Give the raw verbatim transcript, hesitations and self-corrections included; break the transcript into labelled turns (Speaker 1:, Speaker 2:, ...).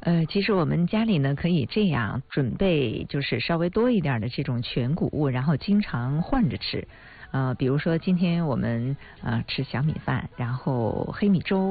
Speaker 1: 呃，其实我们家里呢可以这样准备，就是稍微多一点的这种全谷物，然后经常换着吃。呃，比如说今天我们呃吃小米饭，然后黑米粥。